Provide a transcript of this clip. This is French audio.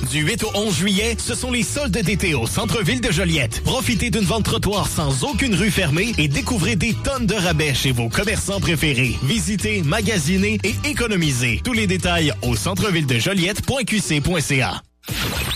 Du 8 au 11 juillet, ce sont les soldes d'été au centre-ville de Joliette. Profitez d'une vente trottoir sans aucune rue fermée et découvrez des tonnes de rabais chez vos commerçants préférés. Visitez, magasinez et économisez. Tous les détails au centre-ville de Joliette.qc.ca.